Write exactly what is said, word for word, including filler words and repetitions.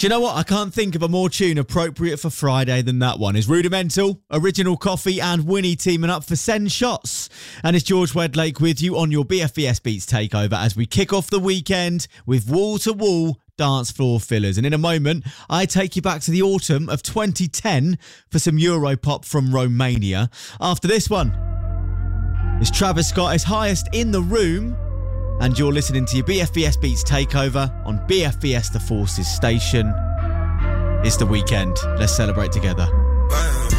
Do you know what? I can't think of a more tune appropriate for Friday than that one. It's Rudimental, Original Coffee and Winnie teaming up for Send Shots. And it's George Wedlake with you on your B F B S Beats Takeover as we kick off the weekend with wall-to-wall dance floor fillers. And in a moment, I take you back to the autumn of twenty ten for some Europop from Romania. After this one, it's Travis Scott, is Highest in the Room. And you're listening to your B F B S Beats Takeover on B F B S The Forces station. It's the weekend. Let's celebrate together.